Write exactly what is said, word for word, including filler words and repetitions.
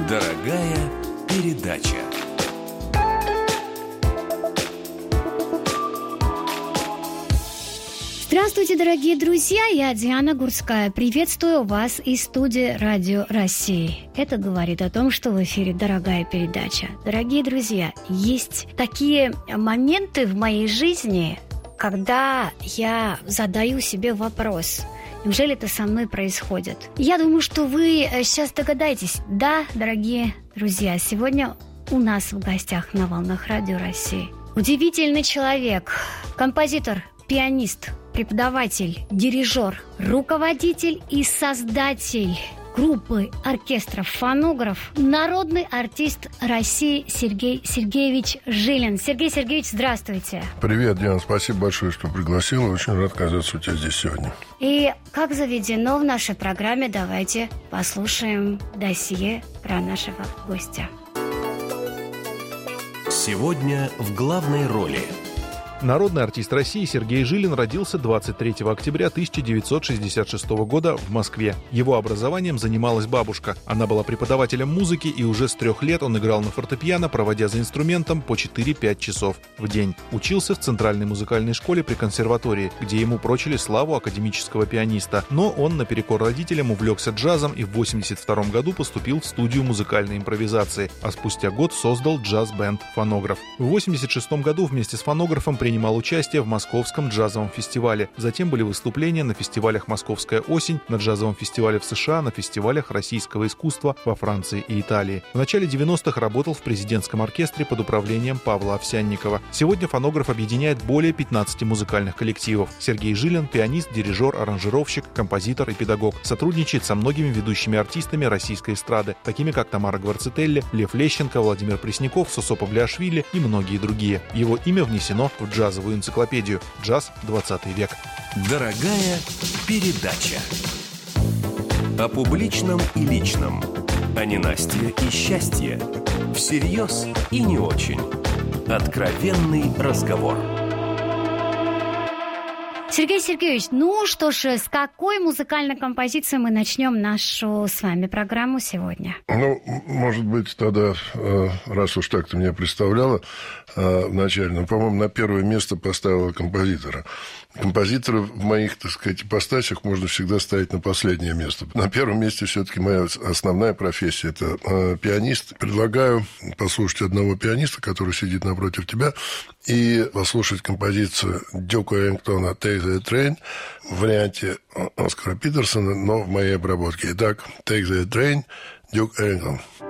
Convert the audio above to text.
Дорогая передача. Здравствуйте, дорогие друзья, я Диана Гурская. Приветствую вас из студии Радио России. Это говорит о том, что в эфире дорогая передача. Дорогие друзья, есть такие моменты в моей жизни, когда я задаю себе вопрос: неужели это со мной происходит? Я думаю, что вы сейчас догадаетесь. Да, дорогие друзья, сегодня у нас в гостях на волнах Радио России удивительный человек, композитор, пианист, преподаватель, дирижер, руководитель и создатель группы оркестров «Фонограф», народный артист России Сергей Сергеевич Жилин. Сергей Сергеевич, здравствуйте. Привет, Диана, спасибо большое, что пригласила. Очень рад оказаться у тебя здесь сегодня. И, как заведено в нашей программе, давайте послушаем досье про нашего гостя. Сегодня в главной роли. Народный артист России Сергей Жилин родился двадцать третьего октября тысяча девятьсот шестьдесят шестого года в Москве. Его образованием занималась бабушка. Она была преподавателем музыки, и уже с трех лет он играл на фортепиано, проводя за инструментом по четыре-пять часов в день. Учился в Центральной музыкальной школе при консерватории, где ему прочили славу академического пианиста. Но он, наперекор родителям, увлекся джазом и в восемьдесят втором году поступил в студию музыкальной импровизации, а спустя год создал джаз-бенд «Фонограф». В восемьдесят шестом году вместе с «Фонографом» принимал участие в Московском джазовом фестивале. Затем были выступления на фестивалях «Московская осень», на джазовом фестивале в США, на фестивалях российского искусства во Франции и Италии. В начале девяностых работал в президентском оркестре под управлением Павла Овсянникова. Сегодня «Фонограф» объединяет более пятнадцати музыкальных коллективов. Сергей Жилин – пианист, дирижер, аранжировщик, композитор и педагог. Сотрудничает со многими ведущими артистами российской эстрады, такими как Тамара Гварцетелли, Лев Лещенко, Владимир Пресняков, Сосо Павлиашвили и многие другие. Его имя внесено в джазовую энциклопедию «Джаз. двадцатый век». Дорогая передача. О публичном и личном. О ненастье и счастье. Всерьез и не очень. Откровенный разговор. Сергей Сергеевич, ну что ж, с какой музыкальной композиции мы начнем нашу с вами программу сегодня? Ну, может быть, тогда, раз уж так ты меня представляла вначале, ну, по-моему, на первое место поставила композитора. Композитора в моих, так сказать, ипостасях можно всегда ставить на последнее место. На первом месте все-таки моя основная профессия – это э, пианист. Предлагаю послушать одного пианиста, который сидит напротив тебя, и послушать композицию Дюка Эллингтона «Take the Train» в варианте Оскара Питерсона, но в моей обработке. Итак, «Take the Train», Дюк Эллингтон.